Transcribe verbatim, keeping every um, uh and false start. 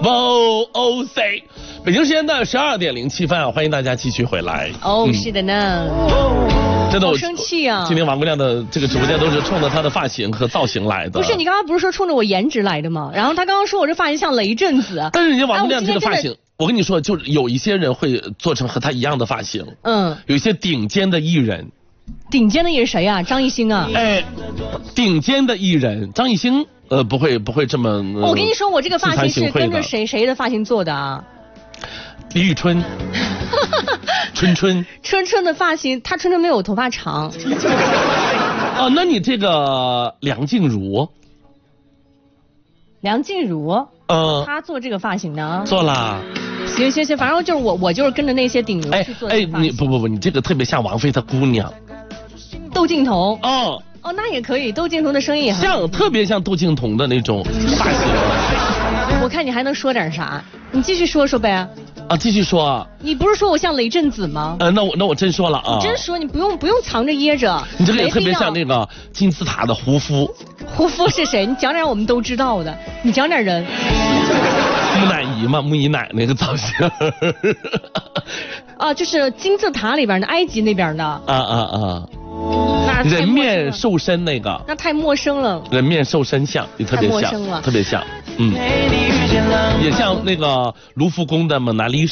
O O C。北京时间的十二点零七分啊，欢迎大家继续回来。 哦，嗯、是的呢。 真的，我好生气啊！ 今天王姑娘的这个直播间都是冲着她的发型和造型来的。 不是，你刚刚不是说冲着我颜值来的吗？然后他刚刚说我这发型像雷震子。 但是人家王姑娘这个发型，哎、我, 我跟你说，就是有一些人会做成和她一样的发型。嗯。有一些顶尖的艺人。 顶尖的艺人谁啊？张艺兴啊。 哎，顶尖的艺人张艺兴，呃，不会不会这么。呃、 我跟你说，我这个发型是跟着谁谁的发型做的啊？ 李宇春。春春春春的发型，她春春没有头发长。 哦，那你这个梁静茹， 梁静茹，嗯，她做这个发型呢？ 做啦。 行行行，反正就是我，我就是跟着那些顶流去做。 哎哎，你不不不，你这个特别像王菲的姑娘。 窦靖童。 哦哦，那也可以，窦靖童的声音也很像，特别像窦靖童的那种发型。 我看你还能说点啥？你继续说说呗。 啊，继续说啊！ 你不是说我像雷震子吗？ 呃，那我那我真说了啊！ 你真说，你不用不用藏着掖着。 你这个也特别像那个金字塔的胡夫。 胡夫是谁？你讲点我们都知道的，你讲点人。 木乃伊嘛，木姨奶那个造型。 啊，就是金字塔里边的，埃及那边的。啊啊啊！人面兽身那个。 那太陌生了。 人面兽身像，也特别像，特别像，嗯，也像那个卢浮宫的蒙娜丽